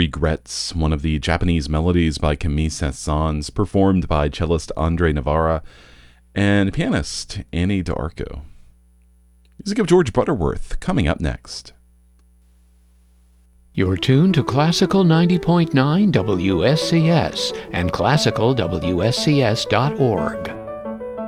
Regrets, one of the Japanese melodies by Camille Saint-Saëns, performed by cellist Andre Navarra and pianist Annie D'Arco. Music of George Butterworth coming up next. You're tuned to Classical 90.9 WSCS and classicalwscs.org.